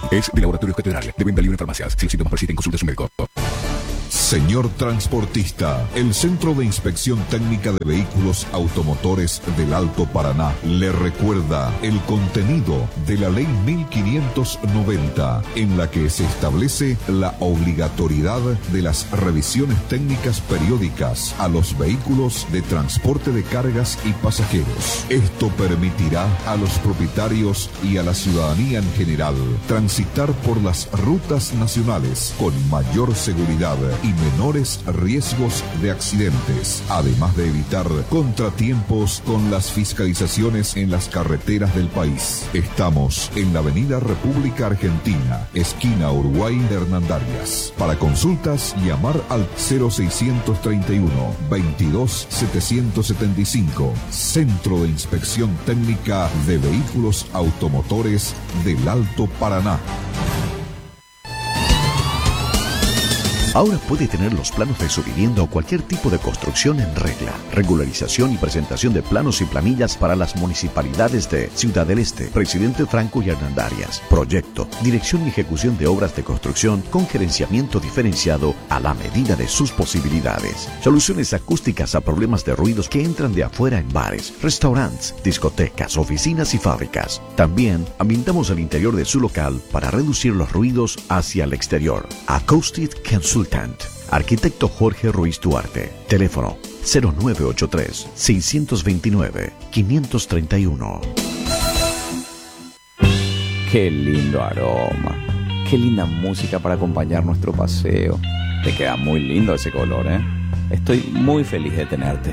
Es de Laboratorios Catedral, de venta libre en farmacias. Si los síntomas persisten, consulte a su médico. Señor transportista, el Centro de Inspección Técnica de Vehículos Automotores del Alto Paraná le recuerda el contenido de la Ley 1590, en la que se establece la obligatoriedad de las revisiones técnicas periódicas a los vehículos de transporte de cargas y pasajeros. Esto permitirá a los propietarios y a la ciudadanía en general transitar por las rutas nacionales con mayor seguridad y menores riesgos de accidentes, además de evitar contratiempos con las fiscalizaciones en las carreteras del país. Estamos en la Avenida República Argentina, esquina Uruguay de Hernandarias. Para consultas, llamar al 0631 22 775, Centro de Inspección Técnica de Vehículos Automotores del Alto Paraná. Ahora puede tener los planos de su vivienda o cualquier tipo de construcción en regla. Regularización y presentación de planos y planillas para las municipalidades de Ciudad del Este, Presidente Franco y Hernandarias. Proyecto, dirección y ejecución de obras de construcción con gerenciamiento diferenciado a la medida de sus posibilidades. Soluciones acústicas a problemas de ruidos que entran de afuera en bares, restaurantes, discotecas, oficinas y fábricas. También ambientamos el interior de su local para reducir los ruidos hacia el exterior. Acoustic Consultant. Arquitecto Jorge Ruiz Duarte. Teléfono 0983-629-531. Qué lindo aroma. Qué linda música para acompañar nuestro paseo. Te queda muy lindo ese color, ¿eh? Estoy muy feliz de tenerte.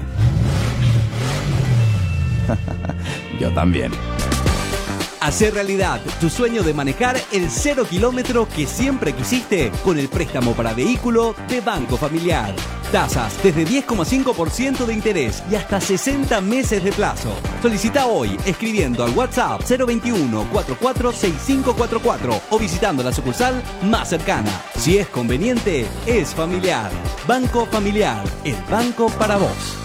Yo también. Hacer realidad tu sueño de manejar el 0 kilómetro que siempre quisiste con el préstamo para vehículo de Banco Familiar. Tasas desde 10,5% de interés y hasta 60 meses de plazo. Solicita hoy escribiendo al WhatsApp 021 44 6544 o visitando la sucursal más cercana. Si es conveniente, es familiar. Banco Familiar, el banco para vos.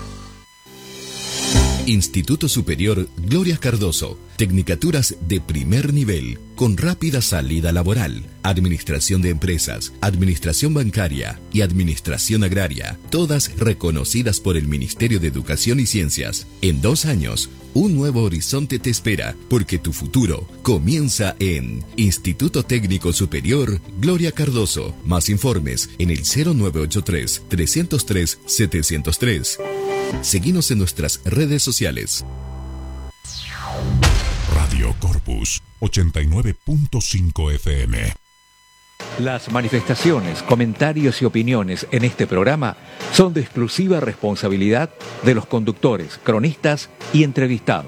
Instituto Superior Gloria Cardoso. Tecnicaturas de primer nivel, con rápida salida laboral. Administración de empresas, administración bancaria y administración agraria. Todas reconocidas por el Ministerio de Educación y Ciencias. En 2 años, un nuevo horizonte te espera, porque tu futuro comienza en Instituto Técnico Superior Gloria Cardoso. Más informes en el 0983-303-703. Seguinos en nuestras redes sociales. Radio Corpus 89.5 FM. Las manifestaciones, comentarios y opiniones en este programa son de exclusiva responsabilidad de los conductores, cronistas y entrevistados.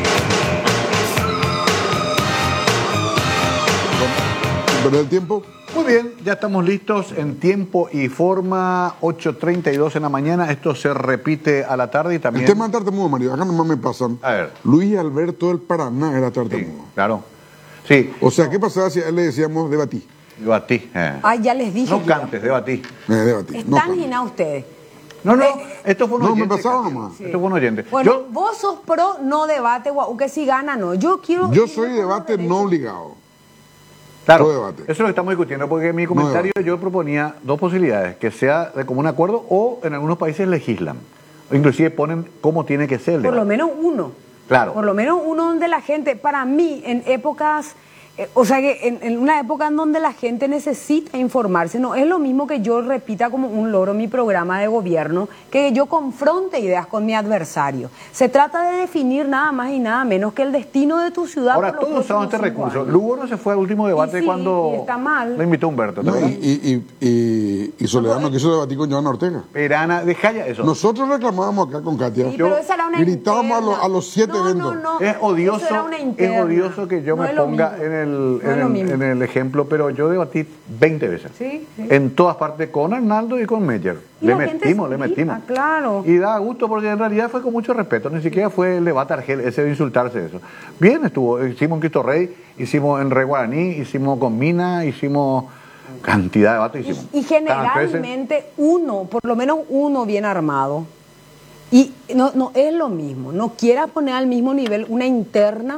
¿Perder el tiempo? Muy bien, ya estamos listos en tiempo y forma, 8:32 en la mañana. Esto se repite a la tarde y también... El tema del tartamudo, Mario, acá nomás me pasan. A ver. Luis Alberto del Paraná era tartamudo. Sí, claro. Sí. O sea, ¿qué pasaba si a él le decíamos debatí? Debatí. Ya les dije. No cantes, debatí. Debatí. Están ginados ustedes. No, esto fue un oyente. No, me pasaba nomás. Sí. Esto fue un oyente. Bueno, vos sos pro, no debate, que si gana, no. Yo soy debate no obligado. Claro, eso es lo que estamos discutiendo, porque en mi comentario yo proponía 2 posibilidades, que sea de común acuerdo o en algunos países legislan, o inclusive ponen cómo tiene que ser el debate. Por lo menos uno. Claro. Por lo menos uno donde la gente, para mí, en épocas... en una época en donde la gente necesita informarse, no es lo mismo que yo repita como un loro mi programa de gobierno, que yo confronte ideas con mi adversario. Se trata de definir nada más y nada menos que el destino de tu ciudad. Ahora todos usaban este recurso. Lugo no se fue al último debate cuando está mal. le invitó Humberto. No, y Soledad no quiso debatir con Joana Ortega. Perana, deja ya eso. Nosotros reclamábamos acá con Katia. Sí, pero esa era una gritábamos a los 7 eventos. Es odioso que yo me ponga en el ejemplo, pero yo debatí 20 veces. Sí. En todas partes, con Arnaldo y con Meyer. Le metimos. Claro. Y da gusto porque en realidad fue con mucho respeto, ni siquiera fue el debate argel, ese de insultarse eso. Bien estuvo, hicimos en Cristo Rey, hicimos en Rey Guaraní, hicimos con Mina, hicimos cantidad de debates. Y generalmente por lo menos uno bien armado. Y no es lo mismo, no quieras poner al mismo nivel una interna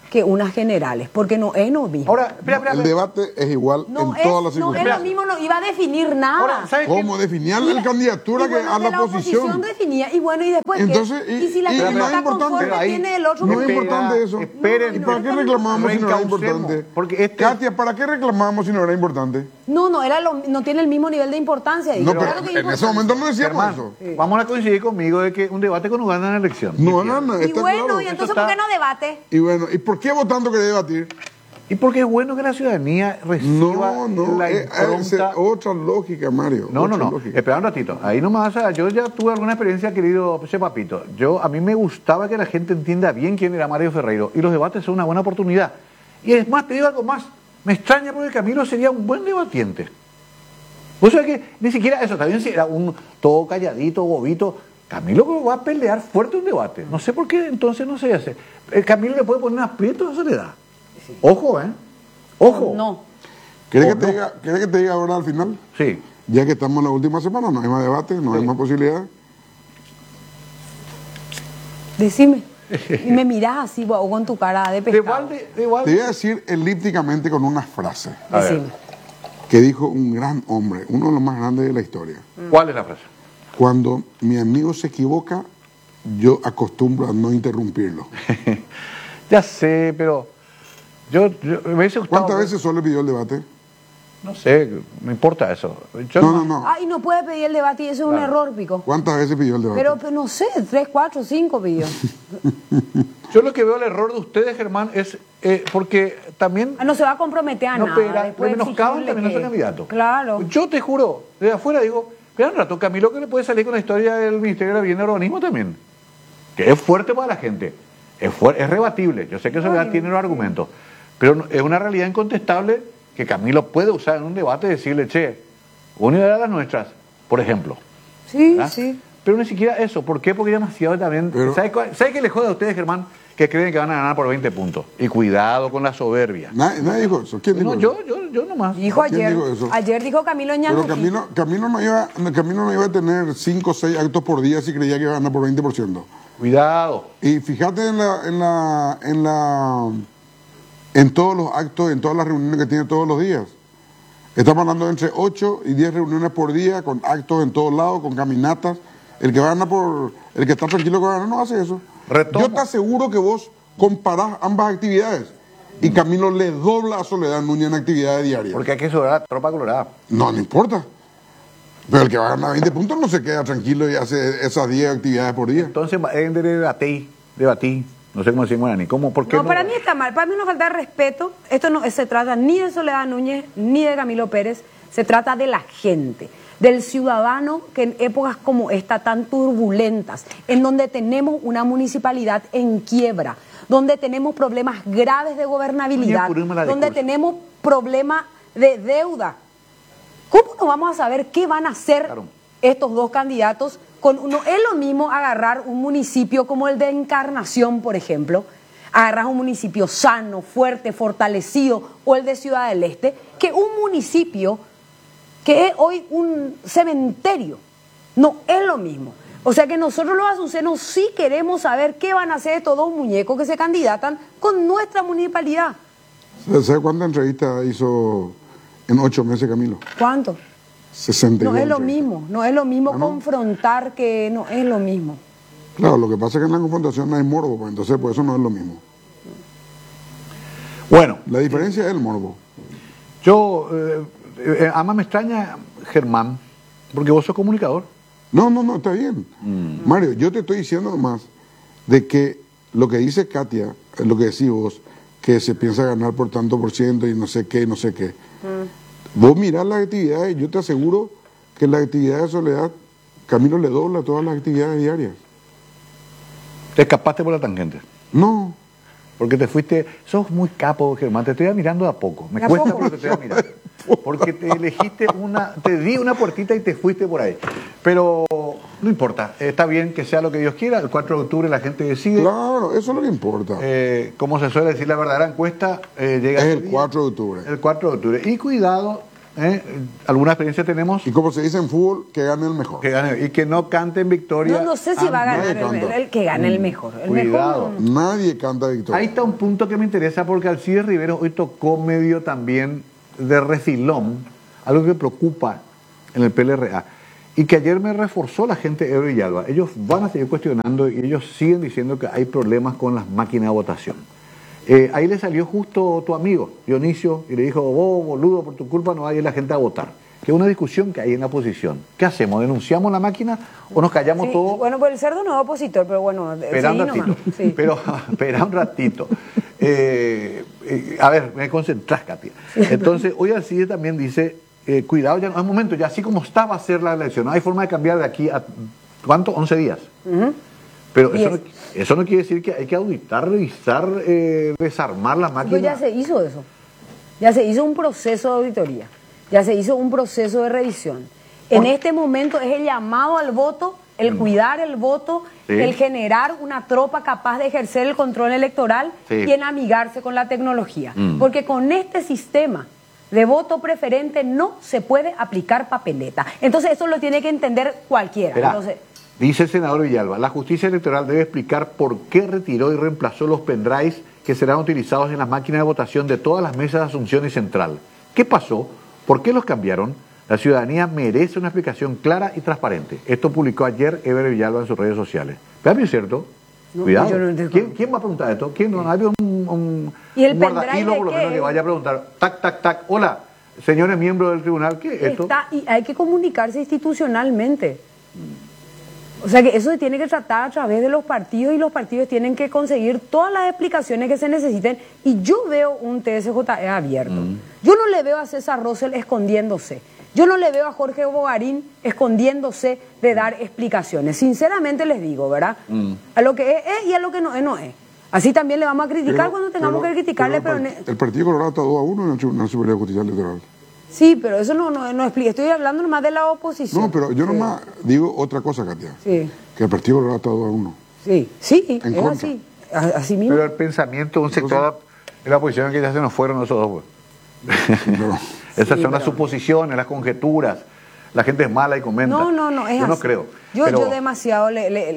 que unas generales, porque no es lo mismo. Ahora, espera. El debate es igual No en todas las es circunstancias. lo mismo, no iba a definir nada. Ahora, ¿sabes qué? ¿Cómo definía la candidatura Y bueno, que a de la oposición? definía, y bueno, y después Entonces, ¿qué? Y si la y gente no no es está importante. conforme, Pero ahí tiene el otro. No es Espera, importante eso. esperen. ¿Y para qué reclamamos si no era importante? Porque Katia, ¿para qué reclamamos si no era importante? No tiene el mismo nivel de importancia. No, Claro pero que en es ese momento no decíamos Germán, eso. vamos a coincidir conmigo de que un debate con Uganda en la elección. No, no, Y está bueno, claro. y entonces Eso ¿por qué está- no debate? Y bueno, ¿y por qué votando querés debatir? Y porque es bueno que la ciudadanía reciba No, la es impronta. otra lógica, Mario. No. otra lógica. Espera un ratito. Ahí nomás, yo ya tuve alguna experiencia, querido ese papito. A mí me gustaba que la gente entienda bien quién era Mario Ferreiro. Y los debates son una buena oportunidad. Y es más, te digo algo más. Me extraña porque Camilo sería un buen debatiente. Vos sabés que ni siquiera eso, también si era un todo calladito, bobito. Camilo va a pelear fuerte un debate. No sé por qué entonces no se hace. Camilo le puede poner un aprieto a Soledad. Ojo, Ojo. No. ¿Querés que te diga ahora al final? Sí. Ya que estamos en la última semana, no hay más debate, no hay más posibilidades. Decime. Y me mirás así, o con tu cara de pescado. Te voy a decir elípticamente con una frase Decime. que dijo un gran hombre, uno de los más grandes de la historia. ¿Cuál es la frase? Cuando mi amigo se equivoca, yo acostumbro a no interrumpirlo. Ya sé, pero yo me hubiese gustado. ¿Cuántas veces solo pidió el debate? No sé, me importa eso. No. Ay, no puede pedir el debate y eso es un error, Pico. ¿Cuántas veces pidió el debate? Pero no sé, 3, 4, 5 pidió. Yo lo que veo el error de ustedes, Germán, es porque también... No se va a comprometer a No, nada. pero después le menoscaban exigirle también a su que- candidato. Claro. Yo te juro, desde afuera digo, espera un rato, Camilo que le puede salir con la historia del Ministerio de la Vivienda y Urbanismo también. Que es fuerte para la gente. Es rebatible. Yo sé que Soledad tiene los argumentos. Pero es una realidad incontestable que Camilo puede usar en un debate y decirle, che, una de las nuestras, por ejemplo. Sí, ¿verdad? sí. Pero ni siquiera eso. ¿Por qué? Porque demasiado también... ¿Sabe qué le jode a ustedes, Germán? Que creen que van a ganar por 20 puntos. Y cuidado con la soberbia. Nadie dijo eso. ¿Quién dijo No, eso? yo nomás. Dijo ¿Quién ayer. dijo eso? Ayer dijo Camilo Pero Ñangoquito. Camilo no iba a tener 5 o 6 actos por día si creía que iba a ganar por 20%. Cuidado. Y fíjate en todos los actos, en todas las reuniones que tiene todos los días. Estamos hablando de entre 8 y 10 reuniones por día, con actos en todos lados, con caminatas. El que está tranquilo que va a ganar no hace eso. Retomo. Yo te aseguro que vos comparás ambas actividades. Y Camilo le dobla a Soledad Núñez en actividades diarias. Porque hay que sobrar a la tropa colorada. No importa. Pero el que va a ganar 20 puntos no se queda tranquilo y hace esas 10 actividades por día. Entonces, debatí. No sé cómo decir en guaraní. ¿Por qué No, para mí está mal. Para mí no falta respeto. Esto no se trata ni de Soledad Núñez ni de Camilo Pérez. Se trata de la gente, del ciudadano que en épocas como esta tan turbulentas, en donde tenemos una municipalidad en quiebra, donde tenemos problemas graves de gobernabilidad, donde tenemos problemas de deuda. ¿Cómo no vamos a saber qué van a hacer estos dos candidatos? No es lo mismo agarrar un municipio como el de Encarnación, por ejemplo, agarrar un municipio sano, fuerte, fortalecido, o el de Ciudad del Este, que un municipio que es hoy un cementerio. No es lo mismo. O sea que nosotros los azucenos sí queremos saber qué van a hacer estos dos muñecos que se candidatan con nuestra municipalidad. ¿Sabes cuántas entrevistas hizo en 8 meses Camilo? ¿Cuánto? 62. No es lo mismo, no es lo mismo ¿Ah, no? confrontar que no es lo mismo. Claro, lo que pasa es que en la confrontación no hay morbo, pues, entonces por eso no es lo mismo. Bueno. La diferencia es el morbo. Yo, además me extraña, Germán, porque vos sos comunicador. No, está bien. Mario, yo te estoy diciendo nomás de que lo que dice Katia, lo que decís vos, que se piensa ganar por tanto por ciento y no sé qué. Vos mirás las actividades, yo te aseguro que las actividades de Soledad, Camilo le dobla todas las actividades diarias. ¿Te escapaste por la tangente? No. Porque te fuiste, sos muy capo, Germán, te estoy mirando de a poco. Me cuesta porque te estoy a mirar. Porque te elegiste te di una puertita y te fuiste por ahí. Pero no importa, está bien que sea lo que Dios quiera. El 4 de octubre la gente decide. Claro, eso es lo que importa. Como se suele decir, la verdadera encuesta llega es el 4 de octubre. El 4 de octubre. Y cuidado alguna experiencia tenemos. Y como se dice en fútbol, que gane el mejor. Que gane, y que no cante en victoria. No sé si va a ganar el que gane el mejor. El Cuidado. mejor Nadie canta victoria. Ahí está un punto que me interesa porque Alcides Rivero hoy tocó medio también de refilón, algo que preocupa en el PLRA. Y que ayer me reforzó la gente de Ebro y Villalba. Ellos van a seguir cuestionando y ellos siguen diciendo que hay problemas con las máquinas de votación. Ahí le salió justo tu amigo, Dionisio, y le dijo, vos, boludo, por tu culpa no va a ir la gente a votar. Que es una discusión que hay en la oposición. ¿Qué hacemos? ¿Denunciamos la máquina o nos callamos todos? Bueno, pues el Cerdo no es opositor, pero bueno, espera un ratito. Sí. Pero espera un ratito. A ver, me concentrás, Katia. Entonces, hoy Alcides también dice, cuidado, ya no es momento, ya así como está va a ser la elección. No hay forma de cambiar de aquí a, ¿cuánto? 11 días. Pero eso no quiere decir que hay que auditar, revisar, desarmar las máquinas. Pues ya se hizo eso. Ya se hizo un proceso de auditoría. Ya se hizo un proceso de revisión. En este momento es el llamado al voto, el cuidar el voto, el generar una tropa capaz de ejercer el control electoral y en amigarse con la tecnología. Porque con este sistema de voto preferente no se puede aplicar papeleta. Entonces eso lo tiene que entender cualquiera. Entonces, dice el senador Villalba, la justicia electoral debe explicar por qué retiró y reemplazó los pendrives que serán utilizados en las máquinas de votación de todas las mesas de Asunción y Central. ¿Qué pasó? ¿Por qué los cambiaron? La ciudadanía merece una explicación clara y transparente. Esto publicó ayer Eber Villalba en sus redes sociales. ¿Pero es cierto? No, cuidado. ¿Quién va a preguntar esto? ¿Quién no? Hay un guardahilo por lo menos que vaya a preguntar. Tac, tac, tac. Hola, señores miembros del tribunal, ¿qué es esto? Y hay que comunicarse institucionalmente. O sea que eso se tiene que tratar a través de los partidos y los partidos tienen que conseguir todas las explicaciones que se necesiten. Y yo veo un TSJE abierto. Yo no le veo a César Rosell escondiéndose. Yo no le veo a Jorge Bogarín escondiéndose de dar explicaciones. Sinceramente les digo, ¿verdad? A lo que es y a lo que no es, no es. Así también le vamos a criticar cuando tengamos que criticarle. El Partido Colorado está 2-1 en la Superior Justicia Electoral. Sí, pero eso no explica. Estoy hablando nomás de la oposición. No, pero yo nomás digo otra cosa, Katia. Sí. Que el Partido Colorado está 2-1. Sí, es así. Así mismo. Pero el pensamiento de un sector de la oposición que ya se nos fueron esos dos, pues. No. Esas son las suposiciones, las conjeturas. La gente es mala y comenta. No, es así. Yo no creo. Yo demasiado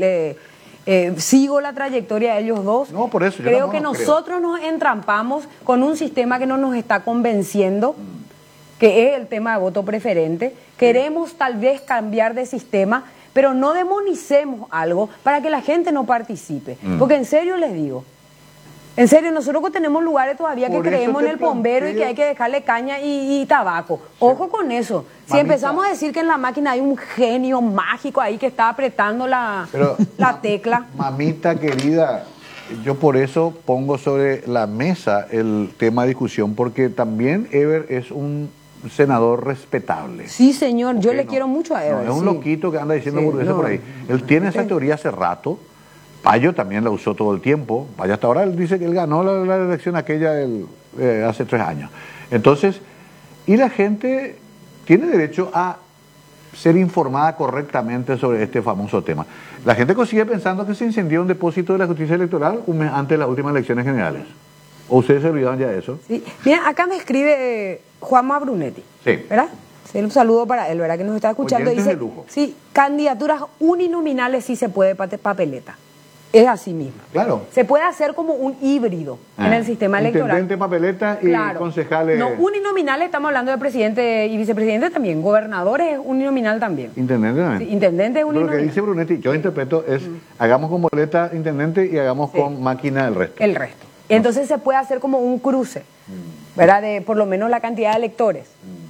sigo la trayectoria de ellos dos. No, por eso. Creo que nosotros nos entrampamos con un sistema que no nos está convenciendo, que es el tema de voto preferente. Queremos tal vez cambiar de sistema, pero no demonicemos algo para que la gente no participe. Porque en serio les digo, en serio, nosotros tenemos lugares todavía que creemos en el bombero y que hay que dejarle caña y tabaco. Ojo con eso. Si empezamos a decir que en la máquina hay un genio mágico ahí que está apretando la tecla. Mamita querida, yo por eso pongo sobre la mesa el tema de discusión, porque también Eber es un senador respetable. Sí, señor, yo le quiero mucho a Eber. No, es un loquito que anda diciendo eso por ahí. Él tiene esa teoría hace rato. Payo también la usó todo el tiempo. Payo hasta ahora él dice que él ganó la elección aquella hace 3 años. Entonces, y la gente tiene derecho a ser informada correctamente sobre este famoso tema. La gente sigue pensando que se incendió un depósito de la justicia electoral un mes antes de las últimas elecciones generales. ¿O ustedes se olvidaron ya de eso? Sí. Mira, acá me escribe Juanma Brunetti. Sí. ¿Verdad? Sí, un saludo para él, ¿verdad? Que nos está escuchando. Dice, de lujo. Sí, candidaturas uninominales sí se puede papeleta. Es así mismo. Claro. Se puede hacer como un híbrido en el sistema electoral. Intendente, papeleta y concejales. No, uninominales, estamos hablando de presidente y vicepresidente también. Gobernadores es uninominal también. Intendente también. Sí, intendente es uninominal. Lo que dice Brunetti, yo interpreto, es hagamos con boleta intendente y hagamos con máquina el resto. El resto. Entonces se puede hacer como un cruce, ¿verdad? De por lo menos la cantidad de electores.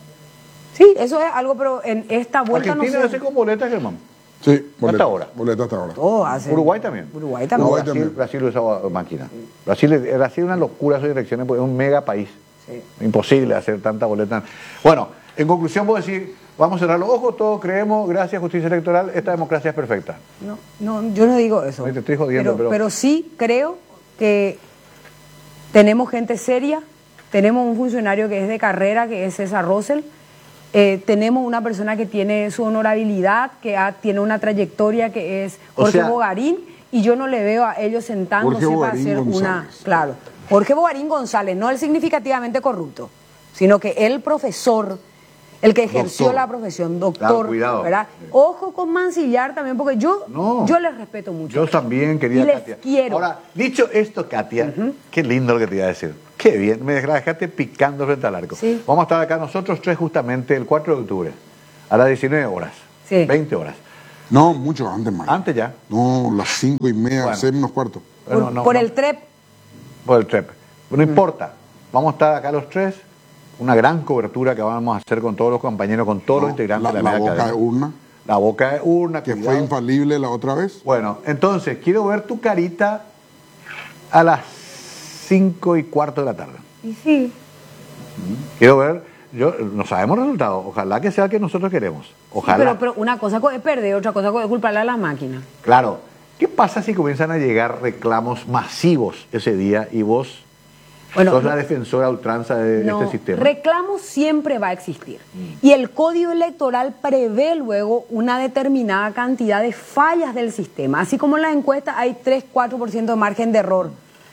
Sí, eso es algo, pero en esta vuelta no sé. ¿Argentina hace con boleta, Germán? Sí, boleta. Hasta ahora. Boleta hasta ahora. Uruguay también. Uruguay también. No, Brasil usa máquina. Brasil es una locura sus elecciones porque es un mega país. Sí. Imposible hacer tanta boleta. Bueno, en conclusión puedo decir, vamos a cerrar los ojos, todos creemos, gracias justicia electoral, esta democracia es perfecta. No, yo no digo eso. Te estoy jodiendo, pero sí creo que tenemos gente seria, tenemos un funcionario que es de carrera, que es César Rosell. Tenemos una persona que tiene su honorabilidad, que tiene una trayectoria, que es Jorge Bogarín, y yo no le veo a ellos sentándose para hacer Claro, Jorge Bogarín González, no el significativamente corrupto, sino que el profesor el que ejerció Doctor. la profesión, doctor, Claro, cuidado. ¿verdad? Ojo con mancillar también, porque yo les respeto mucho. Yo también, querida Y les Katia. quiero. Ahora, dicho esto, Katia, qué lindo lo que te iba a decir. Qué bien, me dejaste picando frente al arco. Sí. Vamos a estar acá nosotros tres justamente el 4 de octubre, a las 19 horas, Sí. 20 horas. No, mucho antes, Mario. Antes ya. No, las 5:30, Bueno. 6 menos cuarto. Bueno, por el TREP. Por el TREP. No importa. Vamos a estar acá los tres. Una gran cobertura que vamos a hacer con todos los compañeros, con todos los integrantes de la La media boca de academia. urna, La boca de urna. que cuidado. fue infalible la otra vez. Bueno, entonces, quiero ver tu carita a las 5:15 de la tarde. Y sí. Quiero ver, no sabemos el resultado. Ojalá que sea el que nosotros queremos. Ojalá. Pero una cosa es perder, otra cosa es culparle a las máquinas. Claro. ¿Qué pasa si comienzan a llegar reclamos masivos ese día y vos sos la defensora a ultranza de este sistema? Reclamo siempre va a existir. Y el Código Electoral prevé luego una determinada cantidad de fallas del sistema. Así como en la encuesta hay 3-4% de margen de error.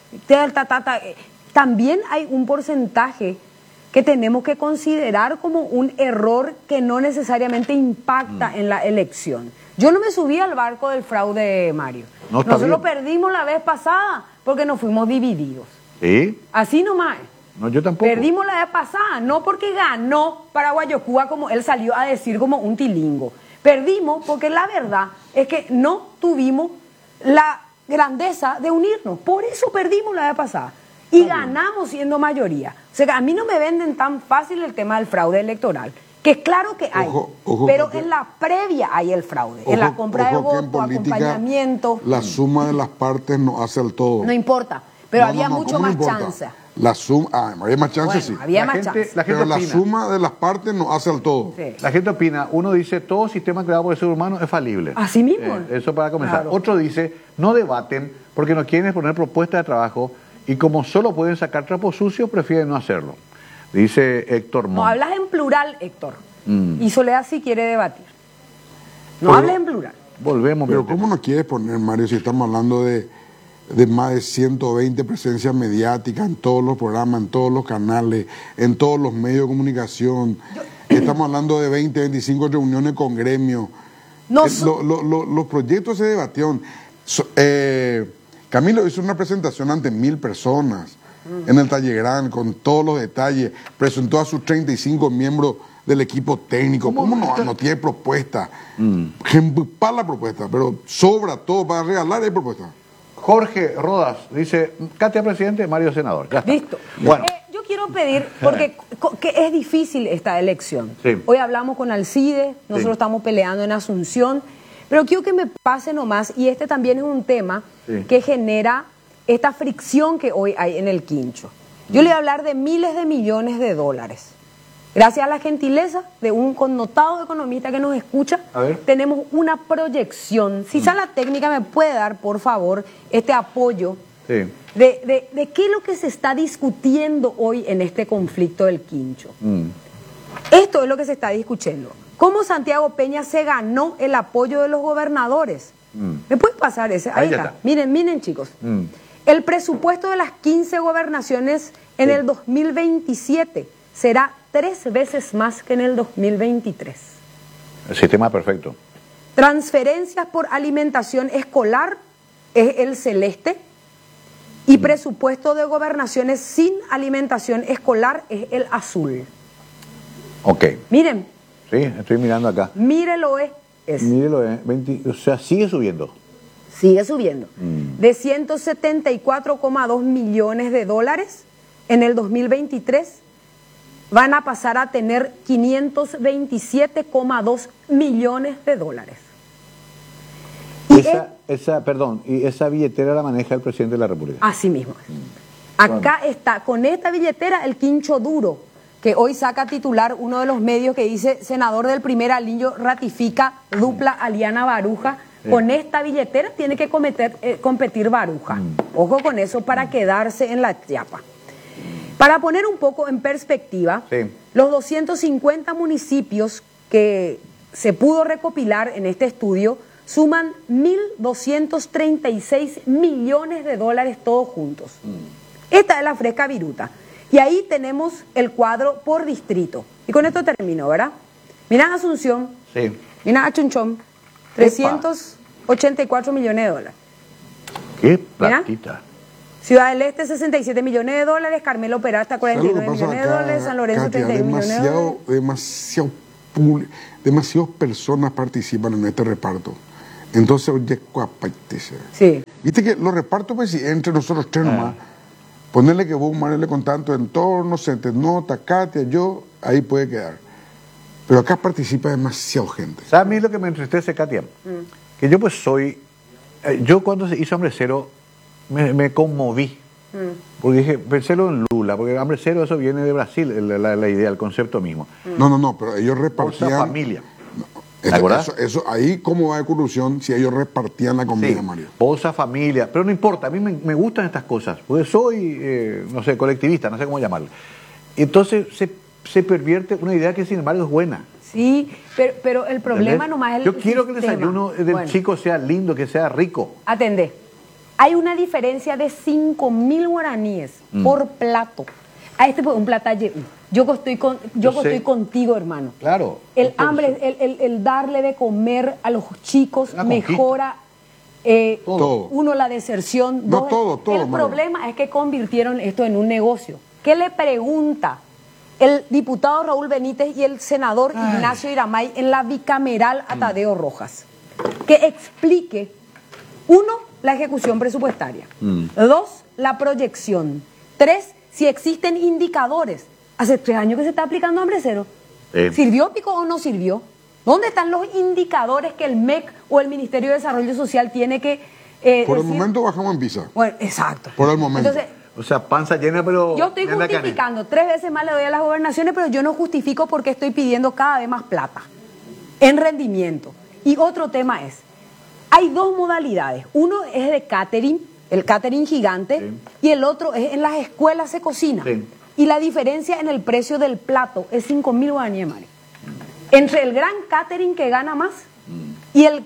También hay un porcentaje que tenemos que considerar como un error que no necesariamente impacta en la elección. Yo no me subí al barco del fraude, Mario. No, está Nosotros bien. perdimos la vez pasada porque nos fuimos divididos. ¿Sí? Así nomás. No, yo tampoco. Perdimos la vez pasada, no porque ganó Paraguayocuba como él salió a decir como un tilingo. Perdimos porque la verdad es que no tuvimos la grandeza de unirnos. Por eso perdimos la vez pasada. Y ganamos siendo mayoría. O sea, que a mí no me venden tan fácil el tema del fraude electoral. Que claro que hay, Ojo, pero Katia. en la previa hay el fraude. En la compra de ojo que en votos, política acompañamiento. La suma de las partes no hace el todo. No importa, pero No, había no, mucho ¿cómo no más importa? chance. La suma, había más chance, Bueno, sí. había más chance. La gente Pero la opina. suma de las partes no hace el todo. Sí. La gente opina, uno dice, todo sistema creado por el ser humano es falible. Así mismo. Eso para comenzar. Claro. Otro dice, no debaten porque no quieren exponer propuestas de trabajo y como solo pueden sacar trapos sucios, prefieren no hacerlo. Dice Héctor No Montt. hablas en plural, Héctor. Y Soledad sí quiere debatir. No Pero- hables en plural. Volvemos. Pero Pepe. ¿cómo nos quieres poner, Mario, si estamos hablando de más de 120 presencias mediáticas en todos los programas, en todos los canales, en todos los medios de comunicación? Estamos hablando de 20, 25 reuniones con gremios. No Los proyectos se debatieron. Camilo hizo una presentación ante 1.000 personas en el Tallegrán con todos los detalles. Presentó a sus 35 miembros del equipo técnico. ¿Cómo no tiene propuesta? Para la propuesta, pero sobra todo para regalar hay propuesta. Jorge Rodas dice, Katia presidente, Mario senador. Ya está. Listo. Bueno, Yo quiero pedir, porque que es difícil esta elección. Sí. Hoy hablamos con Alcide, nosotros Sí. estamos peleando en Asunción, pero quiero que me pase nomás, y este también es un tema Sí. que genera esta fricción que hoy hay en el quincho. Yo le voy a hablar de miles de millones de dólares. Gracias a la gentileza de un connotado economista que nos escucha, A ver. tenemos una proyección. Si Sala Técnica me puede dar, por favor, este apoyo sí. de qué es lo que se está discutiendo hoy en este conflicto del quincho. Esto es lo que se está discutiendo. ¿Cómo Santiago Peña se ganó el apoyo de los gobernadores? ¿Me puede pasar ese? Ahí Ahí ya está. está. Miren chicos. El presupuesto de las 15 gobernaciones en el 2027 será 3 veces más que en el 2023. El sistema perfecto. Transferencias por alimentación escolar es el celeste y presupuesto de gobernaciones sin alimentación escolar es el azul. Ok. Miren, Sí, estoy mirando acá. mírelo es. Mírelo, 20, o sea, sigue subiendo. Sigue subiendo. De 174,2 millones de dólares en el 2023 van a pasar a tener 527,2 millones de dólares. Y Y esa billetera la maneja el presidente de la República. así mismo. Acá está, con esta billetera, el quincho duro, que hoy saca titular uno de los medios que dice, senador del primer alineo ratifica dupla Aliana Baruja. Con esta billetera tiene que competir Baruja. Ojo con eso para quedarse en la chapa. Para poner un poco en perspectiva, Sí. los 250 municipios que se pudo recopilar en este estudio suman 1.236 millones de dólares todos juntos. Esta es la fresca viruta. Y ahí tenemos el cuadro por distrito. Y con esto termino, ¿verdad? Mira Asunción, Sí. mira Achunchón, 384 millones de dólares. Qué platita. Ciudad del Este, 67 millones de dólares. Carmelo Peralta, 49 millones de dólares. San Lorenzo, Katia, 31 millones de dólares. demasiadas personas participan en este reparto. Entonces, oye, sí. Viste que los repartos, pues, si entre nosotros tres nomás, ponerle que vos, Mario, con tanto entorno, Centenota, Katia, yo, ahí puede quedar. Pero acá participa demasiada gente. ¿Sabes a mí lo que me entristece, Katia? Que yo pues soy... yo cuando se hizo Hambre Cero me conmoví. Porque dije, pensélo en Lula, porque Hambre Cero eso viene de Brasil, la idea, el concepto mismo. No, pero ellos repartían... Bolsa familia. ¿Te acuerdas? Eso, ahí, ¿cómo va de corrupción si ellos repartían la comida, Sí, Mario? Bolsa Familia, pero no importa, a mí me gustan estas cosas, porque soy, no sé, colectivista, no sé cómo llamarlo. Y entonces se pervierte una idea que sin embargo es buena. Sí, pero el problema ¿Entendés? nomás es el Yo quiero que el sistema. desayuno del chico sea lindo, que sea rico. Atendé. Hay una diferencia de 5.000 guaraníes por plato. A este pues un platalle. Yo estoy contigo, hermano. Claro. El hambre, el darle de comer a los chicos La conquista. mejora Todo. uno la deserción. No, dos, todo, el Mario. problema es que convirtieron esto en un negocio. ¿Qué le pregunta el diputado Raúl Benítez y el senador Ignacio Iramay en la bicameral a Tadeo Rojas? Que explique, uno, la ejecución presupuestaria. Dos, la proyección. Tres, si existen indicadores. Hace 3 años que se está aplicando Hambre Cero. ¿Sirvió pico o no sirvió? ¿Dónde están los indicadores que el MEC o el Ministerio de Desarrollo Social tiene que Por el decir? momento bajamos en visa. Bueno, exacto. Por el momento. Entonces, O sea, panza llena, pero... yo estoy justificando, 3 veces más le doy a las gobernaciones, pero yo no justifico porque estoy pidiendo cada vez más plata en rendimiento. Y otro tema es, hay 2 modalidades. Uno es de catering, el catering gigante, y el otro es en las escuelas se cocina. Sí. Y la diferencia en el precio del plato es 5.000 guaraníes, Mario. Entre el gran catering que gana más y la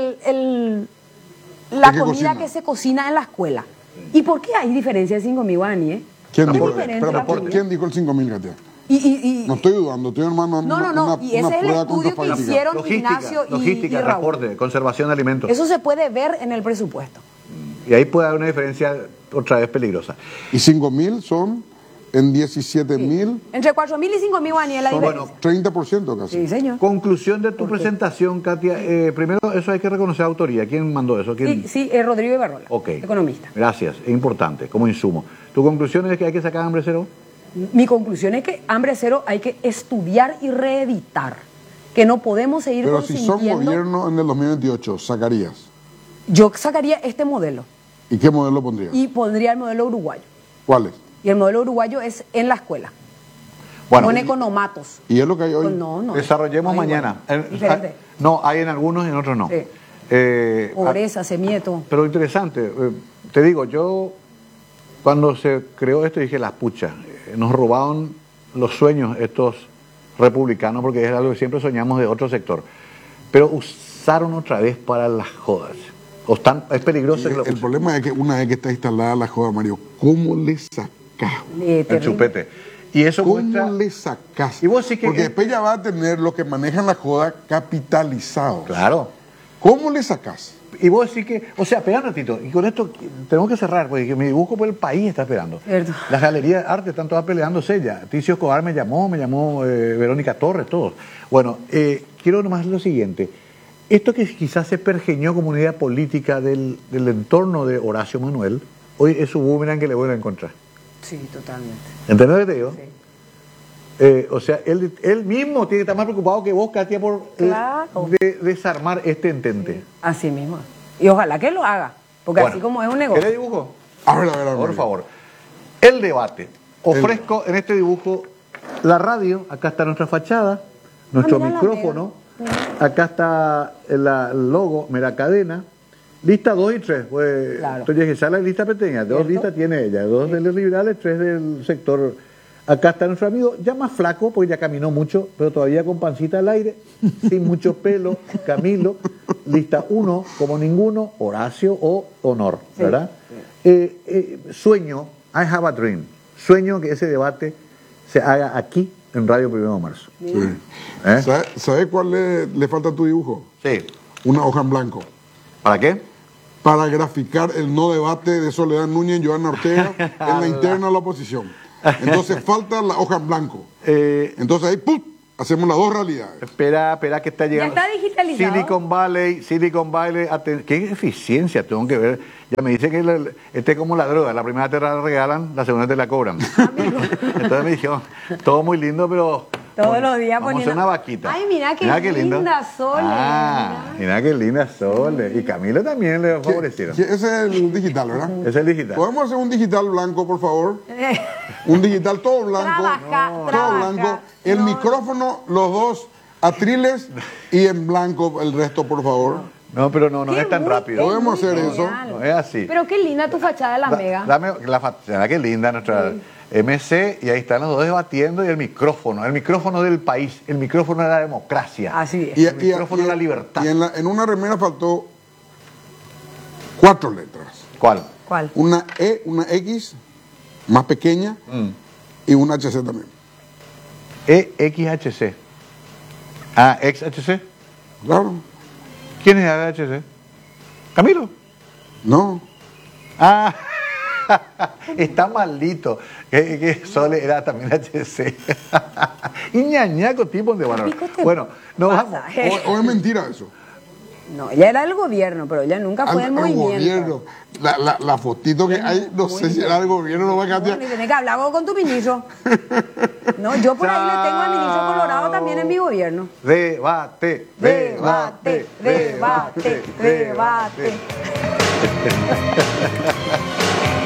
que comida cocina. que se cocina en la escuela. ¿Y por qué hay diferencia de 5.000 guaraníes? ¿Quién ¿Qué dijo, diferencia la comida? ¿Quién dijo el 5.000, Katia? Y No estoy dudando, estoy armando No, y ese es el prueba estudio que contrafáctica. hicieron Ignacio y logística, Raúl. transporte, conservación de alimentos. Eso se puede ver en el presupuesto. Y ahí puede haber una diferencia otra vez peligrosa. Y 5.000 son en 17.000, Entre 4.000 y 5.000 guaraníes la Son, diferencia. 30% casi. Sí, señor. Conclusión de tu presentación, Katia. Primero, eso hay que reconocer autoría. ¿Quién mandó eso? ¿Quién? Sí, Rodrigo Ibarrola, Ok. economista. Gracias, es importante, como insumo. ¿Tu conclusión es que hay que sacar Hambre Cero? Mi conclusión es que Hambre Cero hay que estudiar y reeditar. Que no podemos seguir Pero si son consintiendo. gobierno en el 2028, ¿sacarías? Yo sacaría este modelo ¿Y qué modelo pondrías? y pondría el modelo uruguayo. ¿Cuáles? Y el modelo uruguayo es en la escuela. Bueno, Con economatos. ¿Y es lo que hay hoy? Pues no. desarrollemos no, mañana. Diferente. No, hay en algunos y en otros no. Sí. Eh, Pobreza, semieto. Pero interesante, te digo, yo cuando se creó esto dije, las puchas, nos robaron los sueños estos republicanos, porque es algo que siempre soñamos de otro sector, pero usaron otra vez para las jodas. Es peligroso que lo El usen. problema es que una vez que está instalada la joda, Mario, ¿cómo le sacás? El chupete. Y eso ¿Cómo muestra... le sacás? Y vos sí que- Porque después ya va a tener los que manejan la joda capitalizados. Claro. ¿Cómo le sacás? Y vos decís que, o sea, espera un ratito, y con esto tenemos que cerrar, porque mi dibujo por el país está esperando. Cierto. Las galerías de arte están todas peleándose ya. Ticio Escobar me llamó Verónica Torres, todos. Bueno, quiero nomás lo siguiente. Esto que quizás se pergeñó como una idea política del entorno de Horacio Manuel, hoy es su boomerang que le vuelve a encontrar. Sí, totalmente. ¿Entendés lo que te digo? Sí. O sea, él mismo tiene que estar más preocupado que vos, Katia, por Claro. desarmar este entente. Así mismo. Y ojalá que lo haga. Porque Bueno, así como es un negocio. ¿Querés dibujo? A ver, Por Mario. favor. El debate. Ofrezco en este dibujo la radio, acá está nuestra fachada, nuestro mira la micrófono, acá está el logo, mira cadena, lista 2 y 3. Pues, Claro. entonces dije, sale la lista pequeña, 2 ¿Cierto? listas tiene ella, 2 de los liberales, 3 del sector. Acá está nuestro amigo, ya más flaco, porque ya caminó mucho, pero todavía con pancita al aire, sin mucho pelo, Camilo, lista 1, como ninguno, Horacio o Honor, Sí, ¿verdad? Sueño, I have a dream, sueño que ese debate se haga aquí, en Radio 1 de Marzo. Sí. ¿Eh? ¿Sabes cuál le falta a tu dibujo? Sí. Una hoja en blanco. ¿Para qué? Para graficar el no debate de Soledad Núñez y Joana Ortega en la interna de la oposición. Entonces falta la hoja en blanco. Entonces ahí ¡pum! Hacemos las dos realidades. Espera que está llegando. Ya está digitalizado. Silicon Valley, qué eficiencia tengo que ver. Ya me dice que este es como la droga, la primera te la regalan, la segunda te la cobran. Entonces me dijeron, todo muy lindo, pero todos los días vamos a hacer una vaquita. Ay, mira qué linda Sole. Mira qué linda Sole. Y Camilo también le favorecieron. Ese es el digital, ¿verdad? Es el digital. ¿Podemos hacer un digital blanco, por favor? Un digital todo blanco. Todo blanco. El micrófono, los dos atriles y en blanco el resto, por favor. No, pero no es tan rápido. Podemos hacer eso. No es así. Pero qué linda tu fachada de la Mega. Dame la fachada, qué linda nuestra MC, y ahí están los dos debatiendo, y el micrófono del país, el micrófono de la democracia. Así es. El micrófono de la libertad. Y en una remera faltó 4 letras. ¿Cuál? Una E, una X, más pequeña, y una HC también. EXHC. Ah, XHC. Claro. ¿Quién es HC? ¿Camilo? No. Ah, está maldito. Que Sole era también HC. Y ñañaco tipo de valor. Bueno, nos vamos. ¿O es mentira eso? No, ella era del gobierno, pero ella nunca fue del movimiento. Gobierno. La fotito que hay, no sé si era del gobierno, no va a cambiar. Bueno, y tenés que hablar con tu ministro. No, yo por ahí le tengo al ministro Colorado también en mi gobierno. Debate.